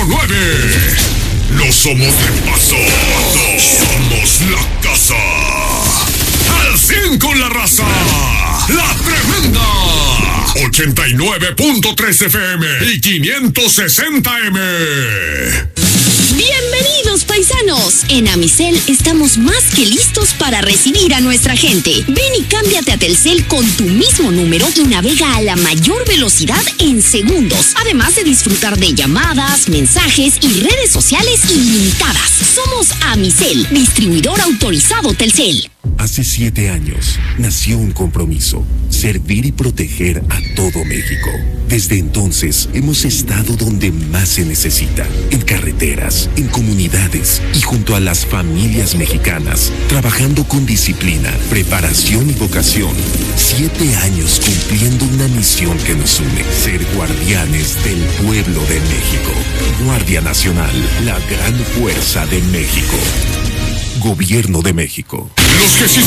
9. No somos de paso, somos la casa. Al 100 con la raza, la tremenda. 89.3 FM y 560M. Bienvenidos, paisanos. En Amicel estamos más que listos para recibir a nuestra gente. Ven y cámbiate a Telcel con tu mismo número y navega a la mayor velocidad en segundos. Además de disfrutar de llamadas, mensajes y redes sociales ilimitadas. Somos Amicel, distribuidor autorizado Telcel. Hace 7 años nació un compromiso: servir y proteger a todo México. Desde entonces hemos estado donde más se necesita, en carreteras, en comunidades y junto a las familias mexicanas, trabajando con disciplina, preparación y vocación. 7 años cumpliendo una misión que nos une: ser guardianes del pueblo de México. Guardia Nacional, la gran fuerza de México. Gobierno de México. Los que sí